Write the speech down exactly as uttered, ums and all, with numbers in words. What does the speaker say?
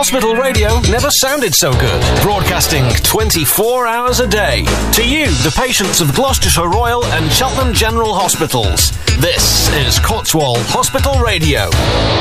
Hospital Radio never sounded so good. Broadcasting twenty-four hours a day. To you, the patients of Gloucestershire Royal and Cheltenham General Hospitals. This is Cotswold Hospital Radio.